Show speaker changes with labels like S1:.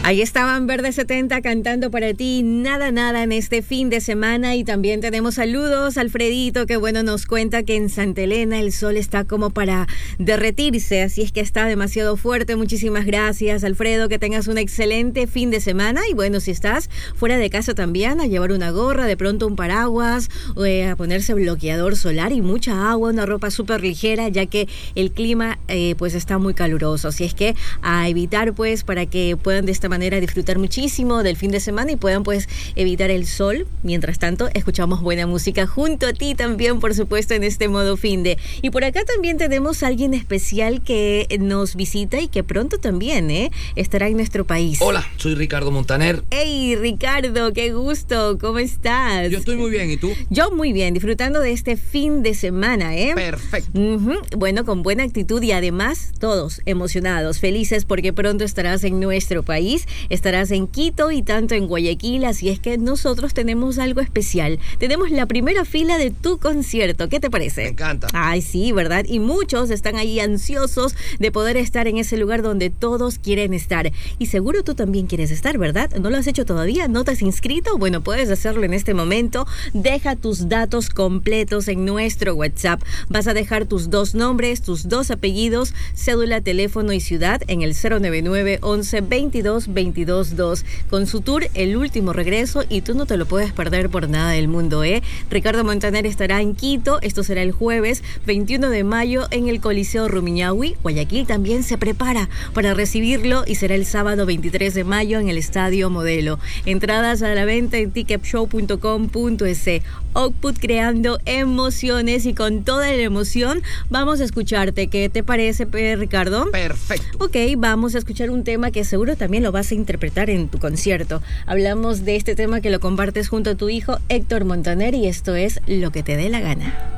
S1: Ahí estaban Verde 70 cantando para ti Nada Nada en este fin de semana. Y también tenemos saludos. Alfredito, que bueno, nos cuenta que en Santa Elena el sol está como para derretirse, así es que está demasiado fuerte. Muchísimas gracias, Alfredo, que tengas un excelente fin de semana. Y bueno, si estás fuera de casa también, a llevar una gorra, de pronto un paraguas, a ponerse bloqueador solar y mucha agua, una ropa súper ligera, ya que el clima pues está muy caluroso. Así es que a evitar, pues, para que puedan de esta manera disfrutar muchísimo del fin de semana y puedan pues evitar el sol. Mientras tanto, escuchamos buena música junto a ti también, por supuesto, en este modo fin de. Y por acá también tenemos a alguien especial que nos visita y que pronto también estará en nuestro país.
S2: Hola, soy Ricardo Montaner.
S1: Hey, Ricardo, qué gusto, ¿cómo estás?
S2: Yo estoy muy bien, ¿y tú?
S1: Yo muy bien, disfrutando de este fin de semana,
S2: Perfecto.
S1: Bueno, con buena actitud y además todos emocionados, felices porque pronto estarás en nuestro país, estarás en Quito y tanto en Guayaquil, así es que nosotros tenemos algo especial. Tenemos la primera fila de tu concierto, ¿qué te parece?
S2: Me encanta.
S1: Ay, sí, ¿verdad? Y muchos están ahí ansiosos de poder estar en ese lugar donde todos quieren estar. Y seguro tú también quieres estar, ¿verdad? ¿No lo has hecho todavía? ¿No te has inscrito? Bueno, puedes hacerlo en este momento. Deja tus datos completos en nuestro WhatsApp. Vas a dejar tus 2 nombres, tus 2 apellidos, cédula, teléfono y ciudad en el 099 11 22 22 2 con su tour El Último Regreso, y tú no te lo puedes perder por nada del mundo, Ricardo Montaner estará en Quito, esto será el jueves 21 de mayo en el Coliseo Rumiñahui. Guayaquil también se prepara para recibirlo y será el sábado 23 de mayo en el Estadio Modelo. Entradas a la venta en ticketshow.com.es. Output, creando emociones, y con toda la emoción vamos a escucharte. ¿Qué te parece, Ricardo?
S2: Perfecto.
S1: Ok, vamos a escuchar un tema que seguro también lo vas a interpretar en tu concierto. Hablamos de este tema que lo compartes junto a tu hijo Héctor Montaner, y esto es Lo que te dé la gana.